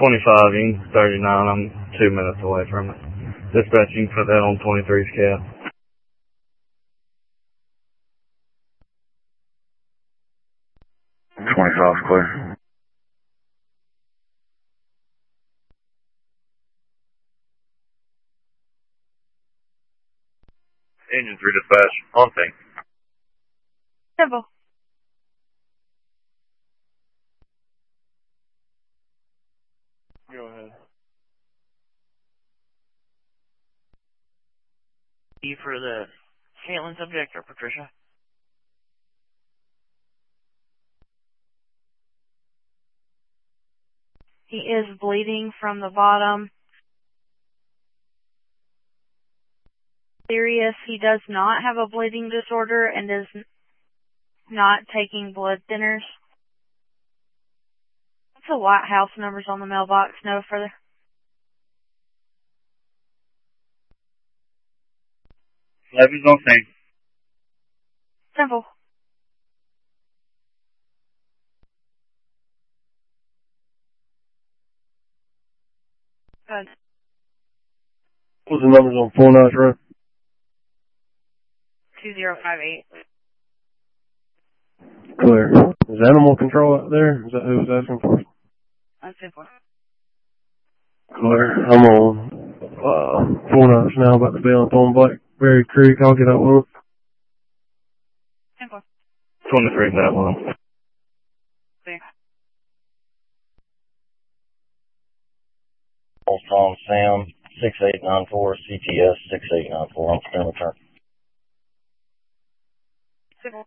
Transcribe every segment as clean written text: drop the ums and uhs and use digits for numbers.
25 in 39. I'm 2 minutes away from it. Dispatching, put that on 23's cab. Clear. Engine 3 dispatch, on thing. Simple. Go ahead. E for the Caitlin subject or Patricia? He is bleeding from the bottom. Serious. He does not have a bleeding disorder and is not taking blood thinners. What's the White House numbers on the mailbox? No further. Levy's on thing. Simple. Good. What's the numbers on 49th Road? 2058. Clear. Is animal control out there? Is that who was asking for? That's simple. Clear. I'm on 49th now, about to be on Blackberry Creek. I'll get out with it. Simple. 23 that one. Clear. Tom Sam 6894 CTS 6894. I'm still return. Simple.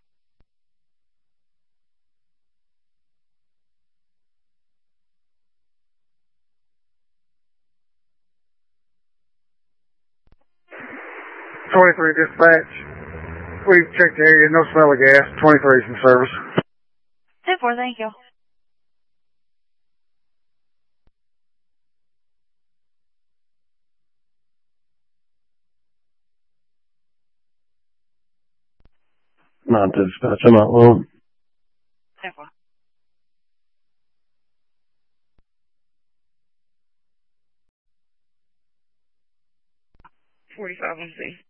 Dispatch. We've checked the area, no smell of gas. 23's in service. 10-4, thank you. Not dispatch. I'm out low. 10-4. 45 on C.